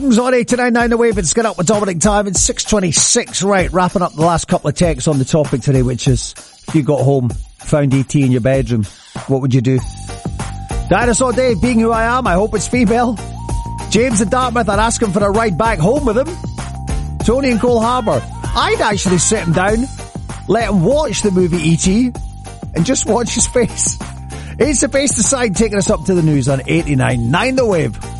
songs on 89.9 The Wave. It's Get Up with Dominic Time. It's 6:26. Right, wrapping up the last couple of texts on the topic today, which is, if you got home, found ET in your bedroom, what would you do? Dinosaur Dave, being who I am, I hope it's female. James in Dartmouth, I'd ask him for a ride back home with him. Tony in Cole Harbour, I'd actually sit him down, let him watch the movie E.T. and just watch his face. It's the Face Decide taking us up to the news on 89.9 The Wave.